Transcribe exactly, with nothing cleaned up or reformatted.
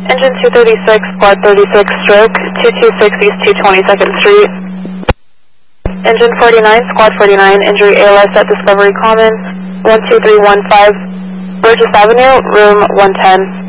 Engine two thirty-six, squad thirty-six, stroke, two two six East two twenty-second Street. Engine forty-nine, squad forty-nine, injury A L S at Discovery Common, one two three one five, Burgess Avenue, room one ten.